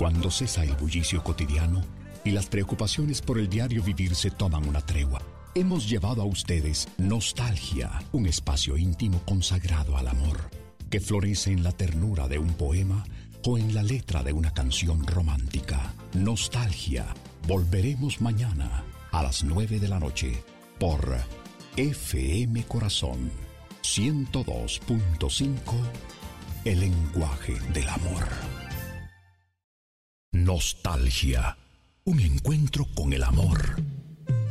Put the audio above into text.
Cuando cesa el bullicio cotidiano y las preocupaciones por el diario vivir se toman una tregua, hemos llevado a ustedes Nostalgia, un espacio íntimo consagrado al amor, que florece en la ternura de un poema o en la letra de una canción romántica. Nostalgia. Volveremos mañana a las 9 de la noche por FM Corazón 102.5, el lenguaje del amor. Nostalgia, un encuentro con el amor.